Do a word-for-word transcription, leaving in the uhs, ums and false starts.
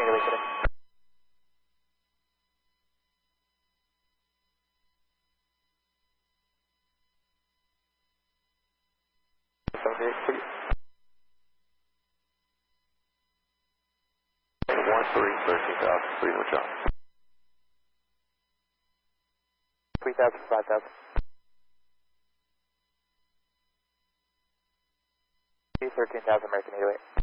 American Italy today. seventy-eight, please. one three, thirteen thousand, please, watch out. three thousand, five thousand. thirteen thousand American Italy.